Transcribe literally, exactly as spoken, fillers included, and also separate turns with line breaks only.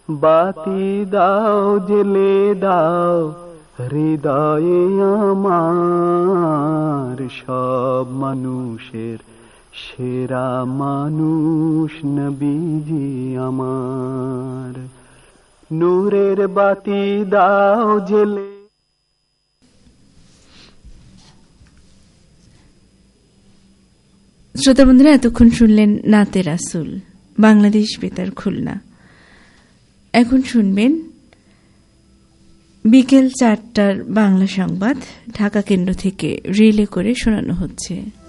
বাতি দাও জেলে দাও হৃদয়ে আমার, সব মানুষের সেরা মানুষ নবীজি আমার। নূরের বাতি দাও জেলে।
শ্রোতা বন্ধুরা, এতক্ষণ শুনলেন নাতে রাসূল, বাংলাদেশ বেতার খুলনা। এখন শুনবেন বিকেল চারটার বাংলা সংবাদ, ঢাকা কেন্দ্র থেকে রিলে করে শোনানো হচ্ছে।